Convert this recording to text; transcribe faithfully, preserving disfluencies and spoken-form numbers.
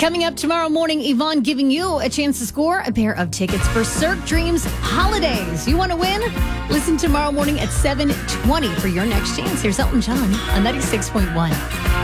Coming up tomorrow morning, Yvonne giving you a chance to score a pair of tickets for Cirque Dreams Holidays. You want to win? Listen tomorrow morning at seven twenty for your next chance. Here's Elton John on ninety-six point one.